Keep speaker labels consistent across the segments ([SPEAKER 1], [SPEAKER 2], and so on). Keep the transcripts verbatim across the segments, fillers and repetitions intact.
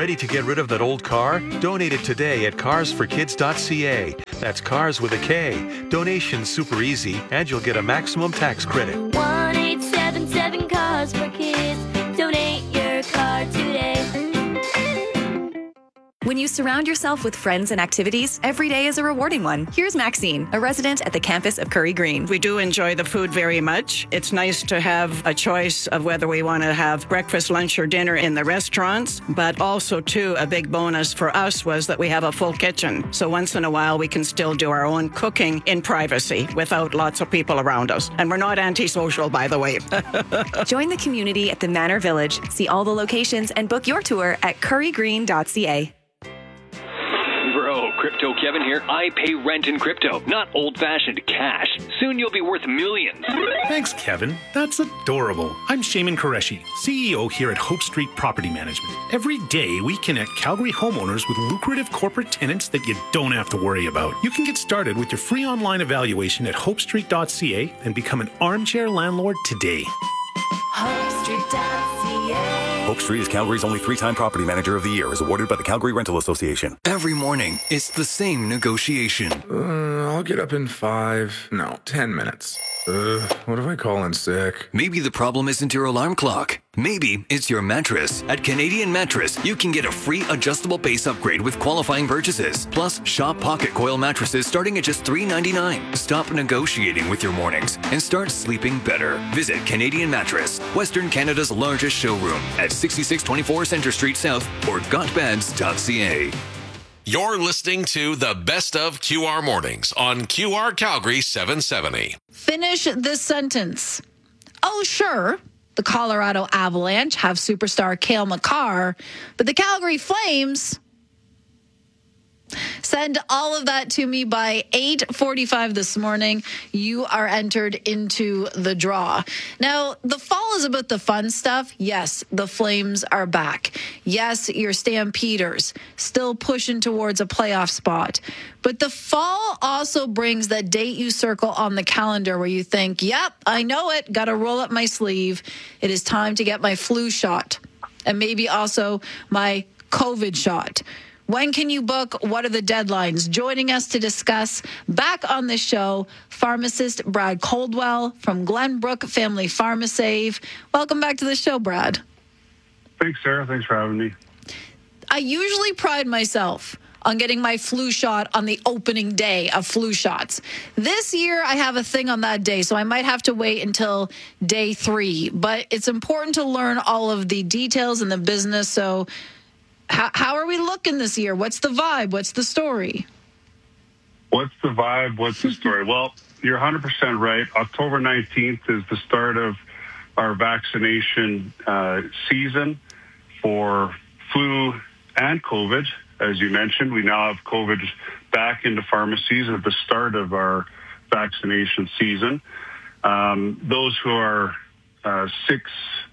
[SPEAKER 1] Ready to get rid of that old car? Donate it today at cars for kids dot c a. That's cars with a K. Donation's super easy, and you'll get a maximum tax credit.
[SPEAKER 2] one eight seven seven Cars for Kids. Donate your car today.
[SPEAKER 3] When you surround yourself with friends and activities, every day is a rewarding one. Here's Maxine, a resident at the campus of Curry Green.
[SPEAKER 4] We do enjoy the food very much. It's nice to have a choice of whether we want to have breakfast, lunch, or dinner in the restaurants. But also, too, a big bonus for us was that we have a full kitchen. So once in a while, we can still do our own cooking in privacy without lots of people around us. And we're not antisocial, by the way.
[SPEAKER 3] Join the community at the Manor Village. See all the locations and book your tour at curry green dot c a.
[SPEAKER 5] Bro, Crypto Kevin here. I pay rent in crypto, not old-fashioned cash. Soon you'll be worth millions.
[SPEAKER 6] Thanks, Kevin. That's adorable. I'm Shaman Qureshi, C E O here at Hope Street Property Management. Every day, we connect Calgary homeowners with lucrative corporate tenants that you don't have to worry about. You can get started with your free online evaluation at hope street dot c a and become an armchair landlord today.
[SPEAKER 2] hope street dot c a.
[SPEAKER 7] Hope Street is Calgary's only three-time property manager of the year, as awarded by the Calgary Rental Association.
[SPEAKER 8] Every morning, it's the same negotiation.
[SPEAKER 9] Uh, I'll get up in five, no, ten minutes. Uh, what if I call in sick?
[SPEAKER 8] Maybe the problem isn't your alarm clock. Maybe it's your mattress. At Canadian Mattress, you can get a free adjustable base upgrade with qualifying purchases. Plus, shop pocket coil mattresses starting at just three ninety-nine. Stop negotiating with your mornings and start sleeping better. Visit Canadian Mattress, Western Canada's largest showroom at sixty-six twenty-four Centre Street South or got beds dot c a.
[SPEAKER 10] You're listening to the Best of Q R Mornings on Q R Calgary seven seventy.
[SPEAKER 11] Finish this sentence. Oh, sure, the Colorado Avalanche have superstar Cale Makar, but the Calgary Flames... Send all of that to me by eight forty-five this morning. You are entered into the draw. Now, the fall is about the fun stuff. Yes, the Flames are back. Yes, your Stampeders still pushing towards a playoff spot. But the fall also brings that date you circle on the calendar where you think, yep, I know it. Got to roll up my sleeve. It is time to get my flu shot and maybe also my COVID shot. When can you book? What are the deadlines? Joining us to discuss back on the show, pharmacist Brad Coldwell from Glenbrook Family Pharmasave. Welcome back to the show, Brad.
[SPEAKER 12] Thanks, Sarah. Thanks for having me.
[SPEAKER 11] I usually pride myself on getting my flu shot on the opening day of flu shots. This year, I have a thing on that day, so I might have to wait until day three. But it's important to learn all of the details in the business, so... How, how are we looking this year? What's the vibe? What's the story?
[SPEAKER 12] What's the vibe? What's the story? Well, you're one hundred percent right. October nineteenth is the start of our vaccination uh, season for flu and COVID. As you mentioned, we now have COVID back into pharmacies at the start of our vaccination season. Um, those who are uh, six,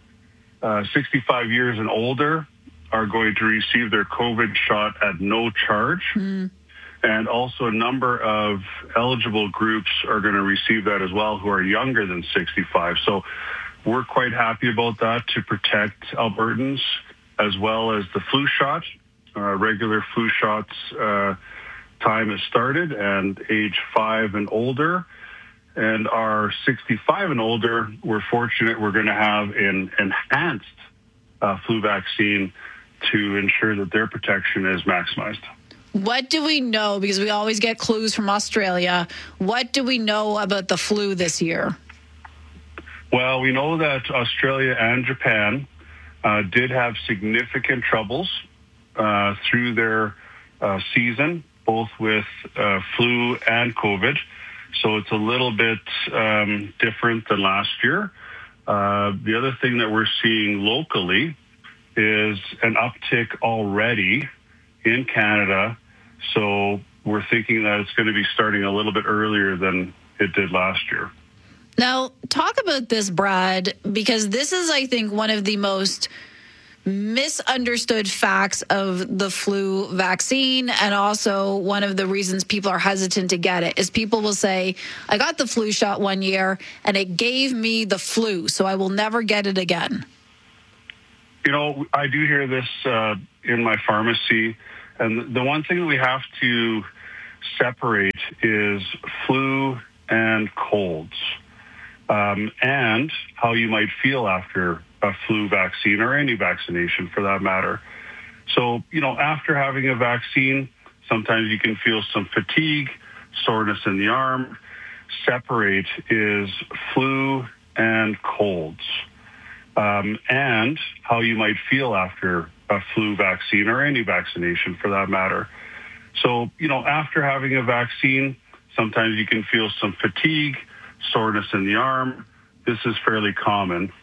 [SPEAKER 12] uh, sixty-five years and older are going to receive their COVID shot at no charge. Mm. And also a number of eligible groups are going to receive that as well who are younger than sixty-five. So we're quite happy about that to protect Albertans as well as the flu shot. Uh, regular flu shots uh, time has started, and age five and older. And our sixty-five and older, we're fortunate we're going to have an enhanced uh, flu vaccine to ensure that their protection is maximized.
[SPEAKER 11] What do we know? Because we always get clues from Australia. What do we know about the flu this year?
[SPEAKER 12] Well, we know that Australia and Japan uh, did have significant troubles uh, through their uh, season, both with uh, flu and COVID. So it's a little bit um, different than last year. Uh, the other thing that we're seeing locally is an uptick already in Canada. So we're thinking that it's going to be starting a little bit earlier than it did last year.
[SPEAKER 11] Now, talk about this, Brad, because this is, I think, one of the most misunderstood facts of the flu vaccine, and also one of the reasons people are hesitant to get it is people will say, I got the flu shot one year and it gave me the flu, so I will never get it again.
[SPEAKER 12] You know, I do hear this uh, in my pharmacy, and the one thing that we have to separate is flu and colds, um, and how you might feel after a flu vaccine or any vaccination for that matter. So, you know, after having a vaccine, sometimes you can feel some fatigue, soreness in the arm. Separate is flu and colds, um, and how you might feel after a flu vaccine or any vaccination for that matter. So, you know, after having a vaccine, sometimes you can feel some fatigue, soreness in the arm. This is fairly common.